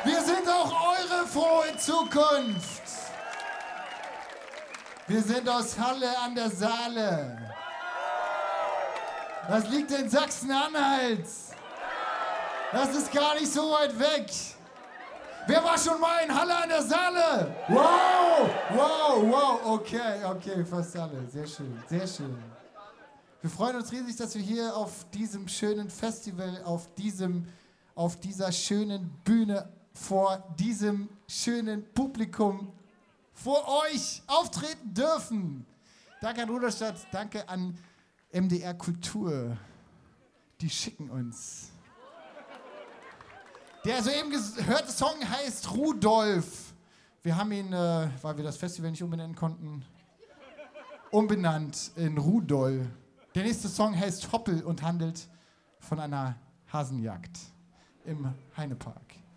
Wir sind auch eure frohe Zukunft. Wir sind aus Halle an der Saale. Das liegt in Sachsen-Anhalt. Das ist gar nicht so weit weg. Wer war schon mal in Halle an der Saale? Wow. Okay, fast alle. Sehr schön, sehr schön. Wir freuen uns riesig, dass wir hier auf diesem schönen Festival, auf dieser schönen Bühne, vor diesem schönen Publikum, vor euch auftreten dürfen. Danke an Rudolstadt, danke an MDR Kultur. Die schicken uns. Der soeben gehörte Song heißt Rudolf. Wir haben ihn, weil wir das Festival nicht umbenennen konnten, umbenannt in Rudolf. Der nächste Song heißt Hoppel und handelt von einer Hasenjagd im Heinepark.